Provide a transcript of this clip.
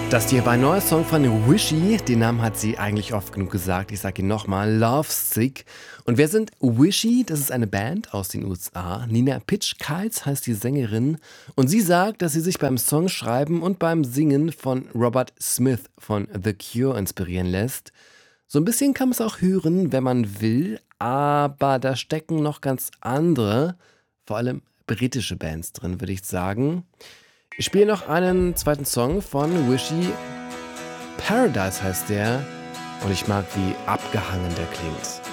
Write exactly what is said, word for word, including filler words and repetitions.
Das hier war ein neuer Song von Wishy. Den Namen hat sie eigentlich oft genug gesagt. Ich sage ihn nochmal. Lovesick. Und wer sind Wishy? Das ist eine Band aus den U S A. Nina Pitsch-Kiles heißt die Sängerin. Und sie sagt, dass sie sich beim Songschreiben und beim Singen von Robert Smith von The Cure inspirieren lässt. So ein bisschen kann man es auch hören, wenn man will. Aber da stecken noch ganz andere, vor allem britische Bands drin, würde ich sagen. Ich spiele noch einen zweiten Song von Wishy. Paradise heißt der. Und ich mag, wie abgehangen der klingt.